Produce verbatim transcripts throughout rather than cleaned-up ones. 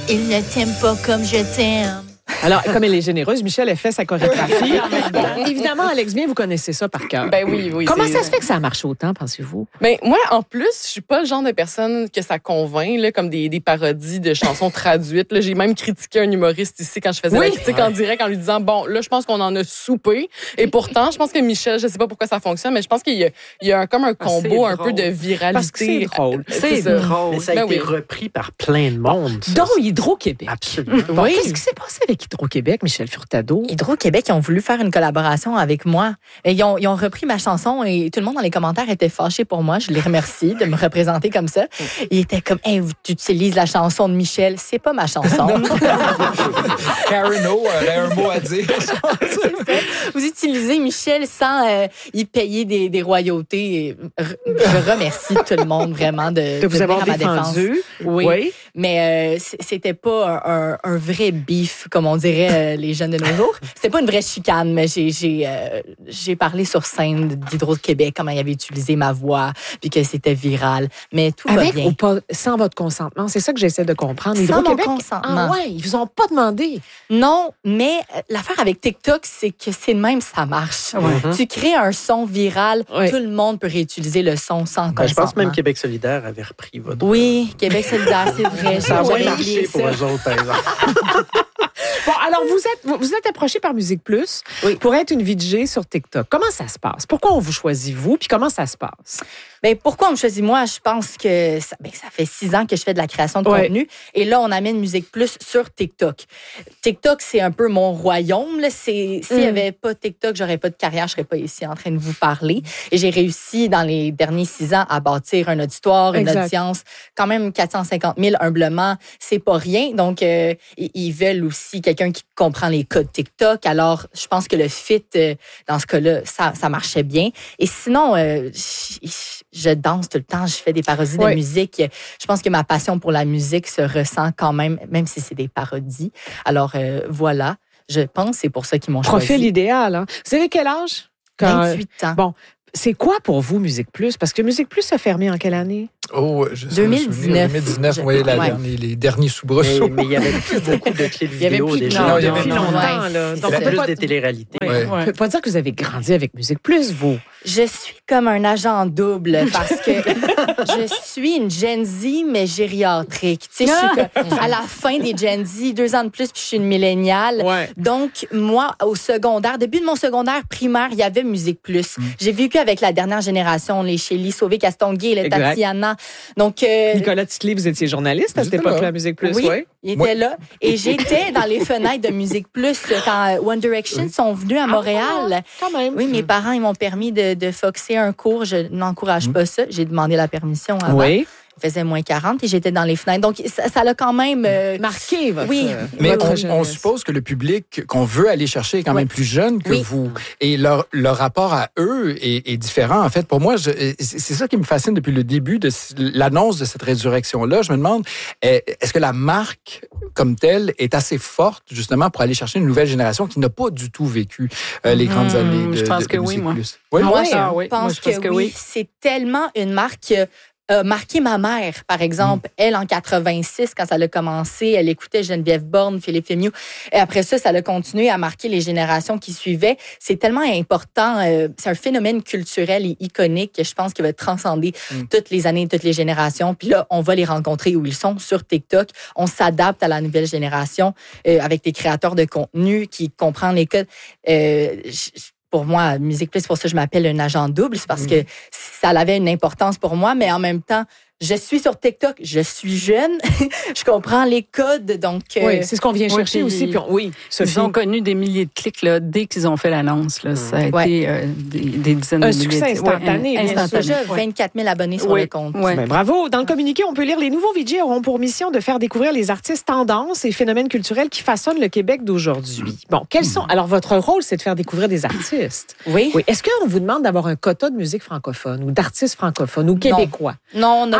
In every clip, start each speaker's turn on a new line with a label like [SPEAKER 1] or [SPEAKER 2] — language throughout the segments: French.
[SPEAKER 1] Il ne t'aime pas comme je t'aime.
[SPEAKER 2] Alors, comme elle est généreuse, Michel a fait sa chorégraphie. Évidemment, Alex, bien, vous connaissez ça par cœur.
[SPEAKER 3] Ben oui, oui.
[SPEAKER 2] Comment ça se fait que ça a marché autant, pensez-vous?
[SPEAKER 3] Ben, moi, en plus, je suis pas le genre de personne que ça convainc, là, comme des, des parodies de chansons traduites. Là. J'ai même critiqué un humoriste ici quand je faisais
[SPEAKER 2] oui.
[SPEAKER 3] la critique ouais. en direct en lui disant, bon, là, je pense qu'on en a soupé. Et pourtant, je pense que Michel, je sais pas pourquoi ça fonctionne, mais je pense qu'il y a, il y a un, comme un combo
[SPEAKER 2] ah,
[SPEAKER 3] un peu de viralité.
[SPEAKER 2] Parce que c'est drôle.
[SPEAKER 4] C'est, c'est drôle. Mais ça a ben été oui. repris par plein de monde.
[SPEAKER 2] Dont Hydro-Québec.
[SPEAKER 4] Absolument.
[SPEAKER 2] Bon, oui. Qu'est-ce qui s'est passé avec Hydro-Québec, Michel Furtado?
[SPEAKER 1] Hydro-Québec, ils ont voulu faire une collaboration avec moi. Ils ont, ils ont repris ma chanson et tout le monde dans les commentaires était fâché pour moi. Je les remercie de me représenter comme ça. Ils étaient comme, hey, tu utilises la chanson de Michel. C'est pas ma chanson.
[SPEAKER 5] Karen O avait un mot à dire.
[SPEAKER 1] Vous utilisez Michel sans euh, y payer des, des royautés. Je remercie tout le monde vraiment de,
[SPEAKER 2] de vous
[SPEAKER 1] de
[SPEAKER 2] avoir
[SPEAKER 1] à ma
[SPEAKER 2] défendu.
[SPEAKER 1] Défense. Oui.
[SPEAKER 2] oui.
[SPEAKER 1] Mais euh, c'était pas un, un, un vrai beef, comme on dirait euh, les jeunes de nos jours. C'était pas une vraie chicane, mais j'ai, j'ai, euh, j'ai parlé sur scène d'Hydro-Québec, comment ils avaient utilisé ma voix, puis que c'était viral. Mais tout
[SPEAKER 2] Avec
[SPEAKER 1] va bien.
[SPEAKER 2] Ou pas, sans votre consentement, c'est ça que j'essaie de comprendre.
[SPEAKER 1] Sans mon consentement.
[SPEAKER 2] Ah ouais, ils vous ont pas demandé.
[SPEAKER 1] Non, mais l'affaire avec TikTok, c'est que c'est de même, ça marche. Ouais. Tu crées un son viral, ouais. tout le monde peut réutiliser le son sans ben, consentement.
[SPEAKER 4] Je pense même Québec solidaire avait repris votre...
[SPEAKER 1] Oui, Québec solidaire, c'est vrai.
[SPEAKER 4] Ça a jamais marché pour eux autres, par exemple.
[SPEAKER 2] Bon, alors, vous êtes, vous êtes approché par Musique Plus oui. pour être une V J sur TikTok. Comment ça se passe? Pourquoi on vous choisit, vous? Puis comment ça se passe?
[SPEAKER 1] Bien, pourquoi on me choisit moi? Je pense que ça, bien, ça fait six ans que je fais de la création de ouais. contenu. Et là, on amène Musique Plus sur TikTok. TikTok, c'est un peu mon royaume. Là. C'est, s'il n'y mm. avait pas TikTok, j'aurais pas de carrière, je serais pas ici en train de vous parler. Et j'ai réussi, dans les derniers six ans, à bâtir un auditoire, une exact. audience, quand même quatre cent cinquante mille humblement. C'est pas rien. Donc, euh, ils veulent aussi quelqu'un qui comprend les codes TikTok. Alors, je pense que le fit, euh, dans ce cas-là, ça, ça marchait bien. Et sinon, euh, je, je danse tout le temps, je fais des parodies oui. de musique. Je pense que ma passion pour la musique se ressent quand même, même si c'est des parodies. Alors, euh, voilà, je pense que c'est pour ça qu'ils m'ont choisi.
[SPEAKER 2] Profil idéal, hein? Vous avez quel âge?
[SPEAKER 1] Quand, vingt-huit ans.
[SPEAKER 2] Bon, c'est quoi pour vous, Musique Plus? Parce que Musique Plus a fermé en quelle année?
[SPEAKER 5] Oh, je
[SPEAKER 1] deux mille dix-neuf.
[SPEAKER 5] deux mille dix-neuf, oui, la ouais. dernière, les derniers soubresauts.
[SPEAKER 4] Mais, mais il y avait plus beaucoup de clips vidéo déjà.
[SPEAKER 2] Non, il y avait plus longtemps. Là.
[SPEAKER 4] Donc, plus pas... des téléréalités.
[SPEAKER 2] Ouais. Ouais. Ouais. On peut pas dire que vous avez grandi avec Musique Plus, vous.
[SPEAKER 1] Je suis comme un agent double parce que je suis une Gen Z, mais gériatrique. Tu sais, je suis à la fin des Gen Z, deux ans de plus, puis je suis une milléniale.
[SPEAKER 2] Ouais.
[SPEAKER 1] Donc, moi, au secondaire, début de mon secondaire primaire, il y avait Musique Plus. Mm. J'ai vécu avec la dernière génération, les Shelly, Sauvé, Castonguay, les Tatiana. Donc, euh,
[SPEAKER 2] Nicolas Titley, vous étiez journaliste à cette époque-là, à Musique Plus,
[SPEAKER 1] oui?
[SPEAKER 2] Oui,
[SPEAKER 1] il était ouais. là. Et j'étais dans les fenêtres de Musique Plus quand One Direction oui. sont venus à Montréal.
[SPEAKER 2] Ah, quand même.
[SPEAKER 1] Oui, mes parents, ils m'ont permis de, de foxer un cours. Je n'encourage mmh. pas ça. J'ai demandé la permission avant.
[SPEAKER 2] Oui.
[SPEAKER 1] Il faisait moins quarante et j'étais dans les fenêtres. Donc, ça, ça l'a quand même... Euh,
[SPEAKER 2] marqué, votre
[SPEAKER 1] Oui.
[SPEAKER 5] Mais
[SPEAKER 2] votre
[SPEAKER 5] on, on suppose que le public qu'on veut aller chercher est quand oui. même plus jeune que
[SPEAKER 1] oui.
[SPEAKER 5] vous. Et leur, leur rapport à eux est, est différent. En fait, pour moi, je, c'est ça qui me fascine depuis le début de l'annonce de cette résurrection-là. Je me demande, est-ce que la marque comme telle est assez forte, justement, pour aller chercher une nouvelle génération qui n'a pas du tout vécu euh, les grandes
[SPEAKER 3] mmh,
[SPEAKER 5] années de
[SPEAKER 3] Je pense
[SPEAKER 5] de,
[SPEAKER 3] que
[SPEAKER 5] de
[SPEAKER 3] oui, moi.
[SPEAKER 5] Plus.
[SPEAKER 1] Oui, moi,
[SPEAKER 3] oui, ah, oui.
[SPEAKER 1] Je pense,
[SPEAKER 3] moi, je pense
[SPEAKER 1] que,
[SPEAKER 3] que
[SPEAKER 1] oui.
[SPEAKER 3] oui.
[SPEAKER 1] C'est tellement une marque... Euh, marqué ma mère, par exemple. Mm. Elle, en quatre-vingt-six, quand ça a commencé, elle écoutait Geneviève Borne, Philippe Fémieux. Et après ça, ça a continué à marquer les générations qui suivaient. C'est tellement important. Euh, c'est un phénomène culturel et iconique que je pense qu'il va transcender mm. toutes les années, toutes les générations. Puis là, on va les rencontrer où ils sont, sur TikTok. On s'adapte à la nouvelle génération euh, avec des créateurs de contenu qui comprennent les codes. Euh, Pour moi, Musique Plus, c'est pour ça que je m'appelle un agent double. C'est parce mmh. que ça avait une importance pour moi, mais en même temps, je suis sur TikTok, je suis jeune, je comprends les codes, donc... Euh...
[SPEAKER 2] Oui, c'est ce qu'on vient chercher oui, aussi. Puis on, oui,
[SPEAKER 3] Sophie. Ils ont connu des milliers de clics là, dès qu'ils ont fait l'annonce. Là. Mmh. Ça a
[SPEAKER 1] ouais.
[SPEAKER 3] été euh, des, des dizaines
[SPEAKER 2] un
[SPEAKER 3] de milliers.
[SPEAKER 2] Un succès instantané.
[SPEAKER 1] Ouais, instantané. Déjà vingt-quatre mille abonnés sur
[SPEAKER 2] oui.
[SPEAKER 1] le compte.
[SPEAKER 2] Ouais. Ben, bravo. Dans le communiqué, on peut lire « Les nouveaux V J auront pour mission de faire découvrir les artistes tendances et phénomènes culturels qui façonnent le Québec d'aujourd'hui. » Bon, quels sont... Alors, votre rôle, c'est de faire découvrir des artistes.
[SPEAKER 1] Oui.
[SPEAKER 2] oui. Est-ce qu'on vous demande d'avoir un quota de musique francophone ou d'artistes francophones ou québécois?
[SPEAKER 1] Non, on n'a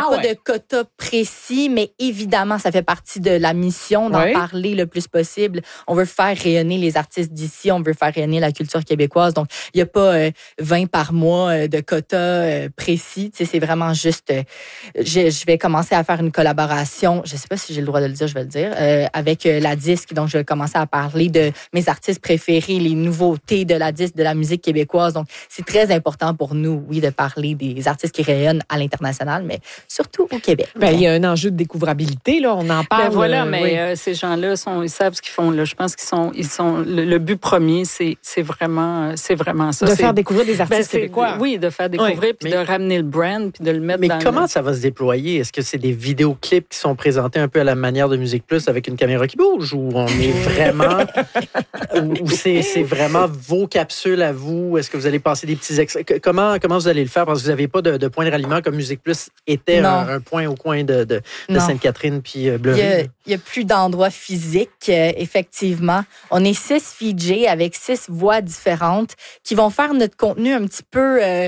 [SPEAKER 1] pas
[SPEAKER 2] ouais.
[SPEAKER 1] de quota précis, mais évidemment, ça fait partie de la mission d'en
[SPEAKER 2] ouais.
[SPEAKER 1] parler le plus possible. On veut faire rayonner les artistes d'ici, on veut faire rayonner la culture québécoise. Donc, il n'y a pas euh, vingt par mois euh, de quota euh, précis. Tu sais, c'est vraiment juste... Euh, je, je vais commencer à faire une collaboration, je ne sais pas si j'ai le droit de le dire, je vais le dire, euh, avec euh, la disque. Donc, je vais commencer à parler de mes artistes préférés, les nouveautés de la disque, de la musique québécoise. Donc, c'est très important pour nous, oui, de parler des artistes qui rayonnent à l'international, mais surtout au Québec.
[SPEAKER 2] Ben, il y a un enjeu de découvrabilité, là. On en parle.
[SPEAKER 6] Ben voilà,
[SPEAKER 2] euh,
[SPEAKER 6] mais
[SPEAKER 2] oui.
[SPEAKER 6] euh, ces gens-là, sont, ils savent ce qu'ils font. Là. Je pense qu'ils sont, ils sont. Le, le but premier, c'est, c'est vraiment, c'est vraiment ça.
[SPEAKER 2] De
[SPEAKER 6] c'est,
[SPEAKER 2] faire découvrir des artistes
[SPEAKER 6] ben,
[SPEAKER 2] québécois.
[SPEAKER 6] Oui, de faire découvrir,
[SPEAKER 2] Oui.
[SPEAKER 6] puis
[SPEAKER 4] Mais-
[SPEAKER 6] de ramener le brand, puis de le mettre
[SPEAKER 4] Mais
[SPEAKER 6] dans.
[SPEAKER 4] comment
[SPEAKER 6] le...
[SPEAKER 4] ça va se déployer? Est-ce que c'est des vidéoclips qui sont présentés un peu à la manière de Musique Plus avec une caméra qui bouge ou on est vraiment ou, ou c'est, c'est vraiment vos capsules à vous? Est-ce que vous allez passer des petits ex... comment comment vous allez le faire parce que vous n'avez pas de, de point de ralliement comme Musique Plus était un, un point au coin de, de, de Sainte-Catherine puis euh, Bleury?
[SPEAKER 1] Il y a, il y a plus d'endroits physiques, euh, effectivement. On est six V J avec six voix différentes qui vont faire notre contenu un petit peu euh,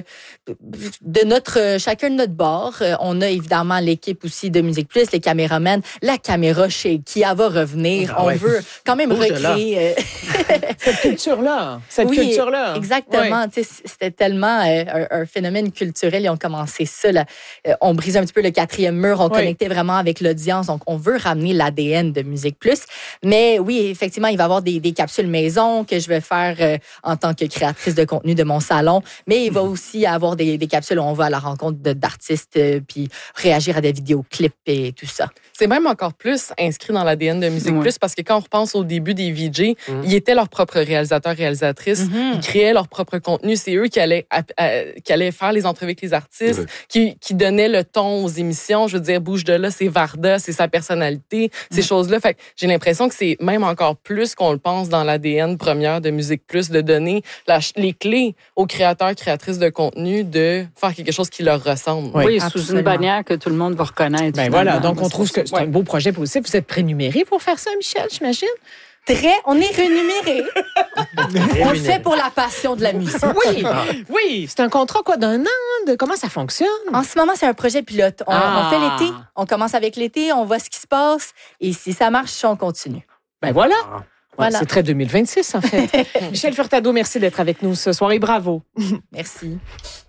[SPEAKER 1] de notre euh, chacun de notre bord. Euh, on a évidemment l'équipe aussi de Musique Plus, les caméramans, la caméra chez qui elle va revenir.
[SPEAKER 4] Ah
[SPEAKER 1] on
[SPEAKER 4] ouais.
[SPEAKER 1] veut quand même
[SPEAKER 4] Bouge de là.
[SPEAKER 1] recréer. euh,
[SPEAKER 2] Cette culture-là. Cette
[SPEAKER 1] Oui,
[SPEAKER 2] culture-là.
[SPEAKER 1] Exactement. Tu sais, c'était tellement euh, un, un phénomène culturel. Ils ont commencé ça. Là. Euh, on brisait un petit peu le quatrième mur. On
[SPEAKER 2] Oui.
[SPEAKER 1] connectait vraiment avec l'audience. Donc, on veut ramener l'A D N de Musique Plus. Mais oui, effectivement, il va y avoir des, des capsules maison que je vais faire euh, en tant que créatrice de contenu de mon salon. Mais il va aussi avoir des, des capsules où on va à la rencontre de, d'artistes euh, puis réagir à des vidéoclips et tout ça.
[SPEAKER 3] C'est même encore plus inscrit dans l'A D N de Musique
[SPEAKER 6] Ouais.
[SPEAKER 3] Plus parce que quand on repense au début des V J,
[SPEAKER 4] Mm.
[SPEAKER 3] ils étaient leurs propres réalisateurs, réalisatrices.
[SPEAKER 1] Mm-hmm.
[SPEAKER 3] Ils créaient leur propre contenu. C'est eux qui allaient, à- à- qui allaient faire les entrevues avec les artistes,
[SPEAKER 5] Ouais.
[SPEAKER 3] qui, qui donnaient le ton aux émissions. Je veux dire, Bouge de là, c'est Varda, c'est sa personnalité, ces choses-là. Fait que j'ai l'impression que c'est même encore plus qu'on le pense dans l'A D N première de Musique Plus, de donner la, les clés aux créateurs, créatrices de contenu de faire quelque chose qui leur ressemble.
[SPEAKER 2] Oui,
[SPEAKER 6] Oui, sous
[SPEAKER 1] absolument.
[SPEAKER 6] une bannière que tout le monde va reconnaître.
[SPEAKER 2] Ben
[SPEAKER 6] finalement.
[SPEAKER 2] voilà, donc on trouve que c'est
[SPEAKER 6] Ouais.
[SPEAKER 2] un beau projet possible. Vous êtes prénuméré pour faire ça, Michel, j'imagine?
[SPEAKER 1] Très, on est rémunérés. On le fait pour la passion de la musique.
[SPEAKER 2] Oui, oui. C'est un contrat quoi d'un an? De comment ça fonctionne?
[SPEAKER 1] En ce moment, c'est un projet pilote. On,
[SPEAKER 2] Ah.
[SPEAKER 1] on fait l'été, on commence avec l'été, on voit ce qui se passe et si ça marche, on continue.
[SPEAKER 2] Ben voilà.
[SPEAKER 4] Ah.
[SPEAKER 1] Voilà.
[SPEAKER 2] C'est très deux mille vingt-six, en fait. Michel Furtado, merci d'être avec nous ce soir et bravo.
[SPEAKER 1] Merci.